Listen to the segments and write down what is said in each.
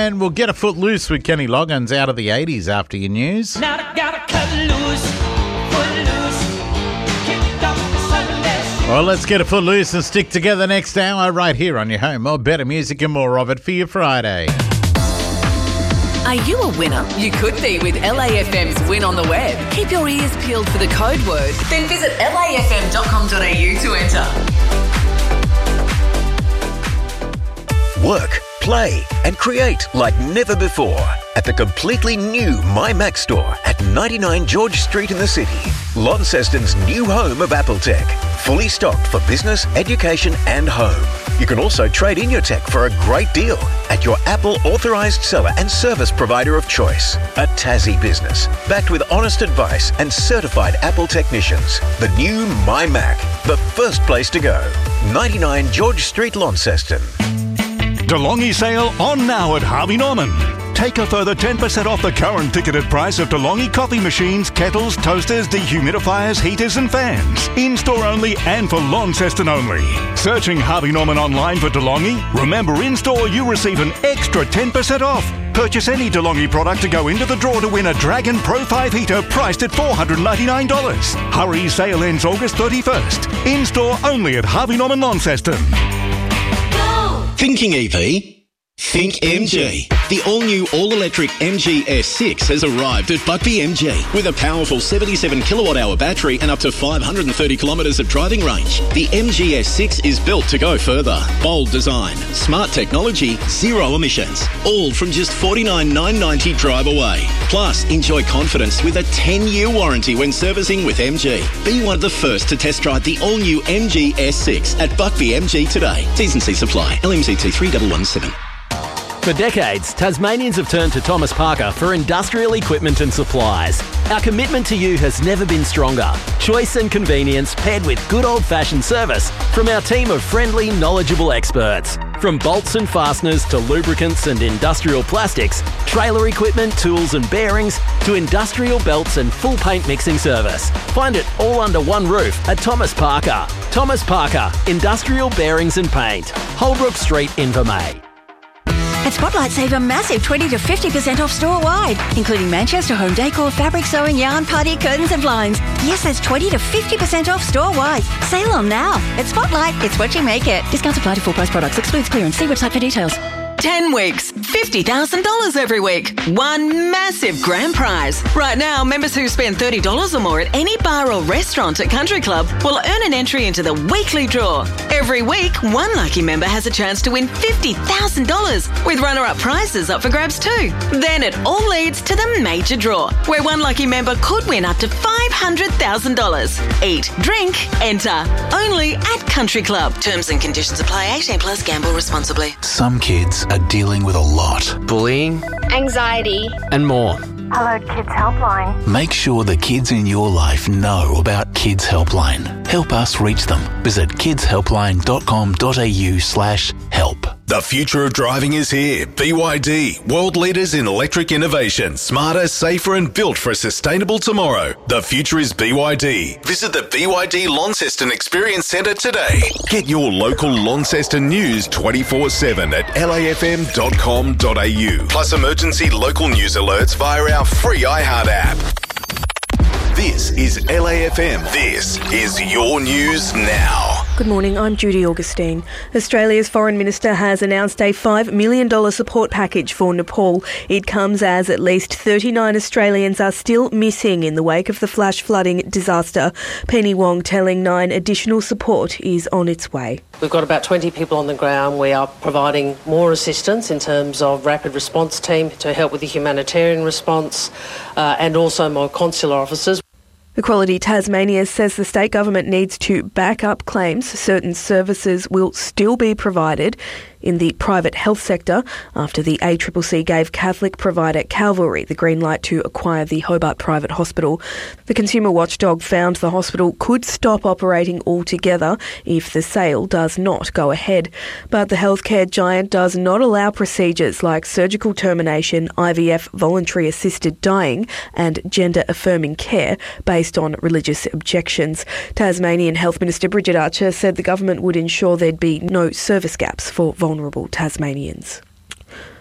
And we'll get a foot loose with Kenny Loggins out of the 80s after your news. Now I gotta cut loose, foot loose, kick off the Sunday. Well, let's get a foot loose and stick together next hour right here on your home. More better music and more of it for your Friday. Are you a winner? You could be with LAFM's Win on the Web. Keep your ears peeled for the code word. Then visit lafm.com.au to enter. Work, play and create like never before at the completely new My Mac store at 99 George Street in the city. Launceston's new home of Apple Tech. Fully stocked for business, education and home. You can also trade in your tech for a great deal at your Apple authorised seller and service provider of choice. A Tassie business, backed with honest advice and certified Apple technicians. The new My Mac, the first place to go. 99 George Street, Launceston. DeLonghi sale on now at Harvey Norman. Take a further 10% off the current ticketed price of DeLonghi coffee machines, kettles, toasters, dehumidifiers, heaters and fans. In-store only and for Launceston only. Searching Harvey Norman online for DeLonghi? Remember, in-store you receive an extra 10% off. Purchase any DeLonghi product to go into the draw to win a Dragon Pro 5 heater priced at $499. Hurry, sale ends August 31st. In-store only at Harvey Norman, Launceston. Thinking EV? Think MG. The all-new, all-electric MG S6 has arrived at Buckby MG with a powerful 77 kilowatt-hour battery and up to 530 kilometres of driving range. The MG S6 is built to go further. Bold design, smart technology, zero emissions. All from just $49,990 drive away. Plus, enjoy confidence with a 10-year warranty when servicing with MG. Be one of the first to test drive the all-new MG S6 at Buckby MG today. T's and C's apply. LMCT 3117. For decades, Tasmanians have turned to Thomas Parker for industrial equipment and supplies. Our commitment to you has never been stronger. Choice and convenience paired with good old-fashioned service from our team of friendly, knowledgeable experts. From bolts and fasteners to lubricants and industrial plastics, trailer equipment, tools and bearings, to industrial belts and full paint mixing service. Find it all under one roof at Thomas Parker. Thomas Parker, Industrial Bearings and Paint. Holbrook Street, Invermay. At Spotlight, save a massive 20 to 50% off store-wide, including Manchester home decor, fabric sewing, yarn, party, curtains and blinds. Yes, that's 20 to 50% off store-wide. Sale on now. At Spotlight, it's what you make it. Discounts apply to full-price products. Excludes clearance. See website for details. 10 weeks, $50,000 every week. One massive grand prize. Right now, members who spend $30 or more at any bar or restaurant at Country Club will earn an entry into the weekly draw. Every week, one lucky member has a chance to win $50,000 with runner-up prizes up for grabs too. Then it all leads to the major draw, where one lucky member could win up to $500,000. Eat, drink, enter. Only at Country Club. Terms and conditions apply. 18 plus. Gamble responsibly. Some kids are dealing with a lot. Bullying, anxiety, and more. Hello Kids Helpline. Make sure the kids in your life know about Kids Helpline. Help us reach them. Visit kidshelpline.com.au/help. The future of driving is here. BYD, world leaders in electric innovation, smarter, safer and built for a sustainable tomorrow. The future is BYD. Visit the BYD Launceston Experience Centre today. Get your local Launceston news 24/7 at lafm.com.au. Plus emergency local news alerts via our free iHeart app. This is LAFM. This is your news now. Good morning, I'm Judy Augustine. Australia's Foreign Minister has announced a $5 million support package for Nepal. It comes as at least 39 Australians are still missing in the wake of the flash flooding disaster. Penny Wong telling Nine additional support is on its way. We've got about 20 people on the ground. We are providing more assistance in terms of rapid response team to help with the humanitarian response and also more consular officers. Equality Tasmania says the state government needs to back up claims certain services will still be provided in the private health sector after the ACCC gave Catholic provider Calvary the green light to acquire the Hobart Private Hospital. The consumer watchdog found the hospital could stop operating altogether if the sale does not go ahead. But the healthcare giant does not allow procedures like surgical termination, IVF, voluntary assisted dying and gender-affirming care based on religious objections. Tasmanian Health Minister Bridget Archer said the government would ensure there'd be no service gaps for vulnerable Tasmanians.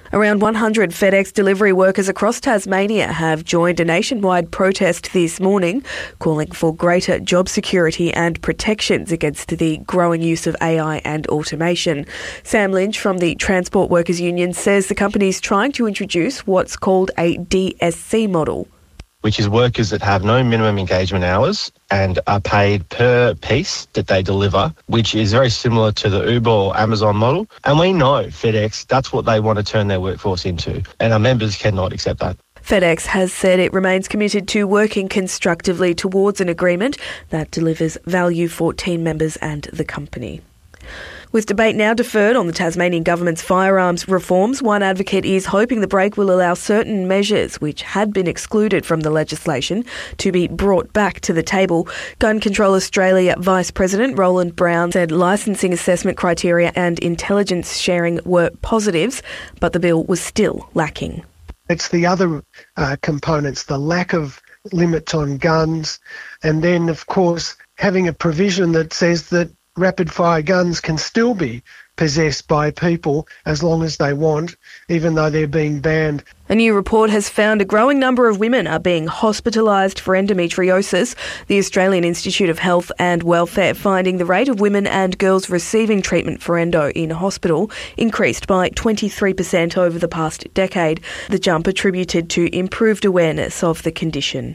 Around 100 FedEx delivery workers across Tasmania have joined a nationwide protest this morning, calling for greater job security and protections against the growing use of AI and automation. Sam Lynch from the Transport Workers Union says the company is trying to introduce what's called a DSC model, which is workers that have no minimum engagement hours and are paid per piece that they deliver, which is very similar to the Uber or Amazon model. And we know FedEx, that's what they want to turn their workforce into, and our members cannot accept that. FedEx has said it remains committed to working constructively towards an agreement that delivers value for team members and the company. With debate now deferred on the Tasmanian government's firearms reforms, one advocate is hoping the break will allow certain measures which had been excluded from the legislation to be brought back to the table. Gun Control Australia Vice President Roland Brown said licensing assessment criteria and intelligence sharing were positives, but the bill was still lacking. It's the other components, the lack of limits on guns, and then, of course, having a provision that says that rapid-fire guns can still be possessed by people as long as they want, even though they're being banned. A new report has found a growing number of women are being hospitalised for endometriosis. The Australian Institute of Health and Welfare finding the rate of women and girls receiving treatment for endo in hospital increased by 23% over the past decade, the jump attributed to improved awareness of the condition.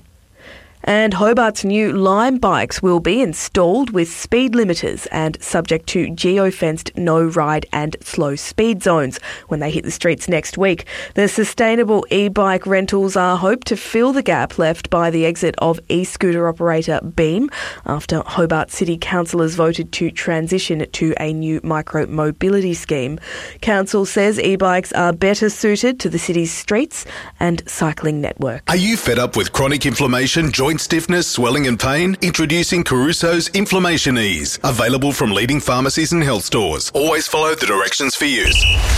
And Hobart's new Lime bikes will be installed with speed limiters and subject to geo-fenced no-ride and slow speed zones when they hit the streets next week. The sustainable e-bike rentals are hoped to fill the gap left by the exit of e-scooter operator Beam after Hobart City councillors voted to transition to a new micro-mobility scheme. Council says e-bikes are better suited to the city's streets and cycling network. Are you fed up with chronic inflammation, joint stiffness, swelling and pain? Introducing Caruso's Inflammation Ease. Available from leading pharmacies and health stores. Always follow the directions for use.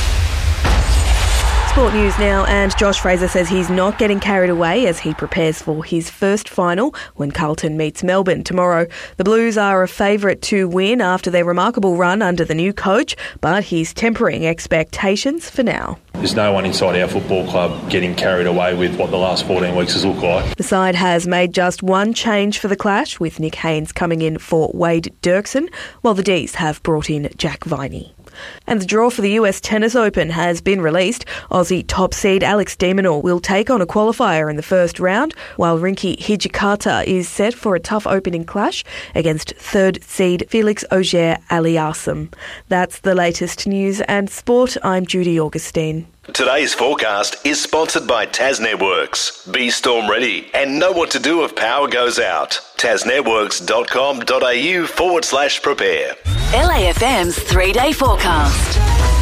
Sport news now, and Josh Fraser says he's not getting carried away as he prepares for his first final when Carlton meets Melbourne tomorrow. The Blues are a favourite to win after their remarkable run under the new coach, but he's tempering expectations for now. There's no one inside our football club getting carried away with what the last 14 weeks has looked like. The side has made just one change for the clash, with Nick Haynes coming in for Wade Dirksen, while the D's have brought in Jack Viney. And the draw for the US Tennis Open has been released. Aussie top seed Alex de Minaur will take on a qualifier in the first round, while Rinky Hijikata is set for a tough opening clash against third seed Felix Auger-Aliassime. That's the latest news and sport. I'm Judy Augustine. Today's forecast is sponsored by Tas Networks. Be storm ready and know what to do if power goes out. tasnetworks.com.au/prepare. LAFM's 3-day forecast.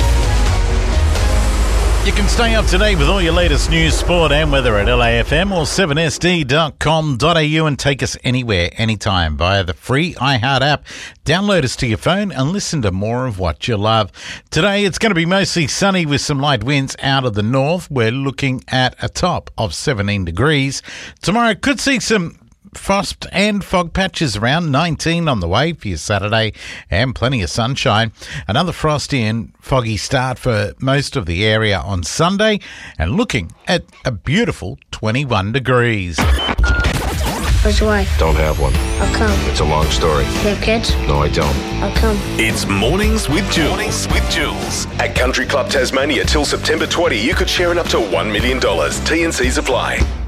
You can stay up to date with all your latest news, sport and weather at LAFM or 7sd.com.au and take us anywhere, anytime via the free iHeart app. Download us to your phone and listen to more of what you love. Today it's going to be mostly sunny with some light winds out of the north. We're looking at a top of 17 degrees. Tomorrow could see some frost and fog patches around, 19 on the way for your Saturday and plenty of sunshine. Another frosty and foggy start for most of the area on Sunday and looking at a beautiful 21 degrees. Where's your wife? Don't have one. How come? It's a long story. You have kids? No, I don't. How come? It's Mornings with Jules. Mornings with Jules. At Country Club Tasmania till September 20, you could share in up to $1 million. T&Cs apply.